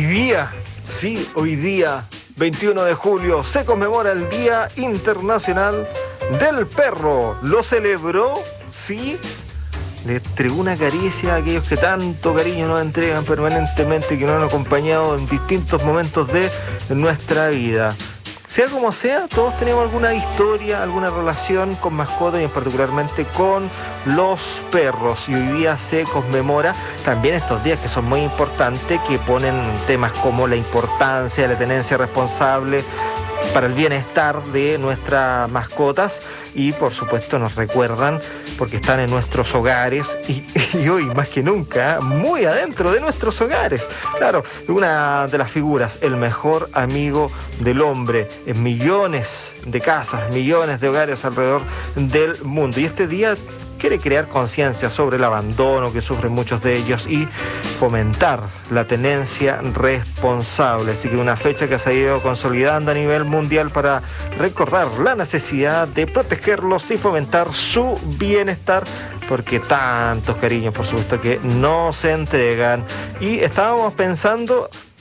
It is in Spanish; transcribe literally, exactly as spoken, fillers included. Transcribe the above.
Hoy día, sí, hoy día, veintiuno de julio, se conmemora el Día Internacional del Perro. ¿Lo celebró? Sí. Le entregó una caricia a aquellos que tanto cariño nos entregan permanentemente, que nos han acompañado en distintos momentos de nuestra vida. Sea como sea, todos tenemos alguna historia, alguna relación con mascotas y en particularmente con los perros. Y hoy día se conmemora también estos días que son muy importantes, que ponen temas como la importancia de la tenencia responsable para el bienestar de nuestras mascotas y por supuesto nos recuerdan porque están en nuestros hogares y, y hoy más que nunca muy adentro de nuestros hogares. Claro, una de las figuras, el mejor amigo del hombre en millones de casas, millones de hogares alrededor del mundo. Y este día quiere crear conciencia sobre el abandono que sufren muchos de ellos y fomentar la tenencia responsable. Así que una fecha que se ha ido consolidando a nivel mundial para recordar la necesidad de protegerlos y fomentar su bienestar, porque tantos cariños, por supuesto, que no se entregan. Y estábamos pensando